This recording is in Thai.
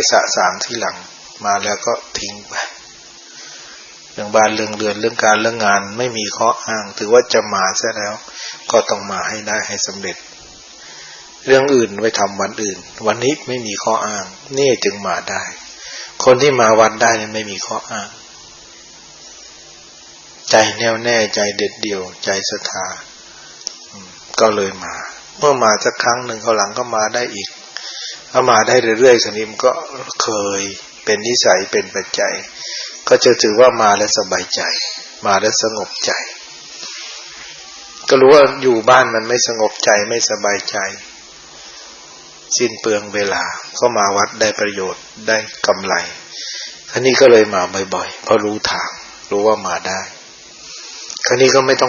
สะสางที่หลังมาแล้วก็ทิ้งไปเรื่องบ้านเรื่องเรือนเรื่องการเรื่องงานไม่มีข้ออ้างถือว่าจะมาซะแล้วก็ต้องมาให้ได้ให้สำเร็จเรื่องอื่นไว้ทำวันอื่นวันนี้ไม่มีข้ออ้างนี่จึงมาได้คนที่มาวัดได้ไม่มีข้ออ้างใจแน่วแน่ใจเด็ดเดี่ยวใจศรัทธาก็เลยมาเมื่อมาสักครั้งหนึ่งเขาหลังก็มาได้อีกถ้ามาได้เรื่อยๆสนิมก็เคยเป็นนิสัยเป็นปัจจัยก็จะถือว่ามาแล้วสบายใจมาแล้วสงบใจก็รู้ว่าอยู่บ้านมันไม่สงบใจไม่สบายใจสิ้นเปลืองเวลาก็มาวัดได้ประโยชน์ได้กำไรคราวนี้ก็เลยมาบ่อยๆเพราะรู้ทางรู้ว่ามาได้คราวนี้ก็ไม่ต้อง